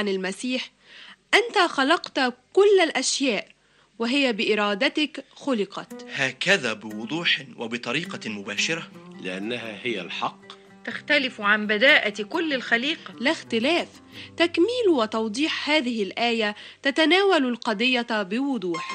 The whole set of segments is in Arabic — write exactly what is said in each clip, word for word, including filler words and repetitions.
عن المسيح: أنت خلقت كل الأشياء وهي بإرادتك خلقت. هكذا بوضوح وبطريقة مباشرة، لأنها هي الحق، تختلف عن بداءة كل الخليقة. لا اختلاف. تكميل وتوضيح هذه الآية تتناول القضية بوضوح.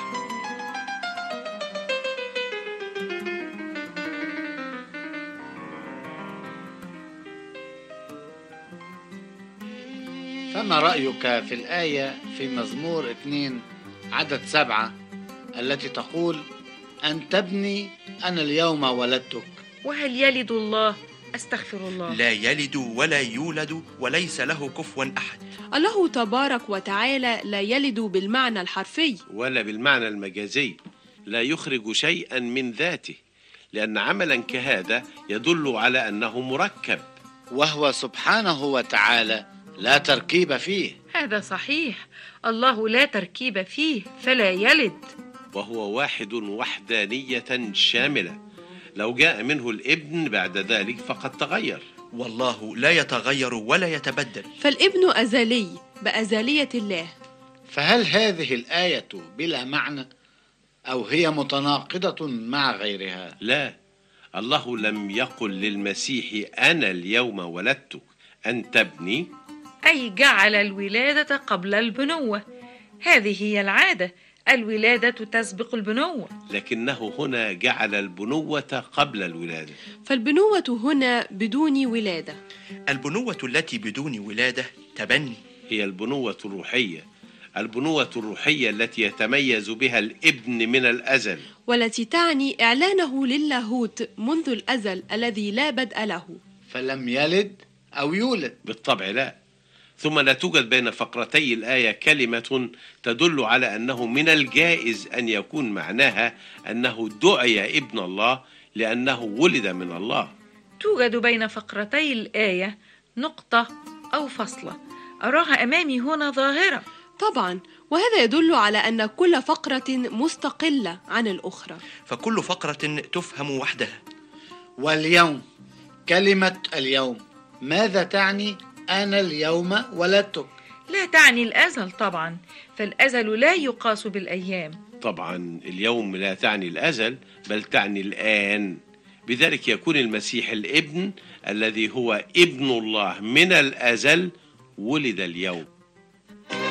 فما رأيك في الآية في مزمور اثنين عدد سبعة التي تقول: أن تبني أنا اليوم ولدتك؟ وهل يلد الله؟ أستغفر الله. لا يلد ولا يولد وليس له كفوا أحد. الله تبارك وتعالى لا يلد بالمعنى الحرفي ولا بالمعنى المجازي، لا يخرج شيئا من ذاته، لأن عملا كهذا يدل على أنه مركب، وهو سبحانه وتعالى لا تركيب فيه. هذا صحيح، الله لا تركيب فيه فلا يلد، وهو واحد وحدانية شاملة. لو جاء منه الابن بعد ذلك فقد تغير، والله لا يتغير ولا يتبدل، فالابن أزلي بأزلية الله. فهل هذه الآية بلا معنى أو هي متناقضة مع غيرها؟ لا، الله لم يقل للمسيح أنا اليوم ولدتك أن تبني، أي جعل الولادة قبل البنوة. هذه هي العادة، الولادة تسبق البنوة، لكنه هنا جعل البنوة قبل الولادة. فالبنوة هنا بدون ولادة. البنوة التي بدون ولادة تبني، هي البنوة الروحية، البنوة الروحية التي يتميز بها الابن من الأزل، والتي تعني إعلانه للاهوت منذ الأزل الذي لا بدء له. فلم يلد أو يولد؟ بالطبع لا. ثم لا توجد بين فقرتي الآية كلمة تدل على أنه من الجائز أن يكون معناها أنه دعي ابن الله لأنه ولد من الله. توجد بين فقرتي الآية نقطة أو فصلة، أراها أمامي هنا ظاهرة. طبعا، وهذا يدل على أن كل فقرة مستقلة عن الأخرى، فكل فقرة تفهم وحدها. واليوم، كلمة اليوم ماذا تعني؟ أنا اليوم ولدتك. لا تعني الأزل طبعا، فالأزل لا يقاس بالأيام. طبعا اليوم لا تعني الأزل، بل تعني الآن. بذلك يكون المسيح الابن الذي هو ابن الله من الأزل ولد اليوم.